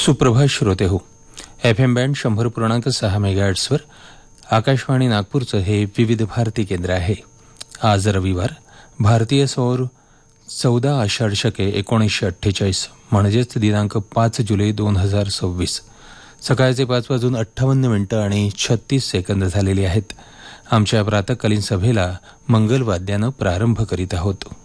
सुप्रभात श्रोते हो. FM बँड 100.6 मेगाहर्ट्झवर आकाशवाणी नागपूरचं हे विविध भारती केंद्र आहे. आज रविवार, भारतीय सौर 14 आषाढ शके 1948 म्हणजेच दिनांक 5 जुलै 2026. सकाळचे 5:58 आणि 36 सेकंद झालेले आहेत. आमच्या प्रातःकालीन सभेला मंगलवाद्यानं प्रारंभ करीत आहोत.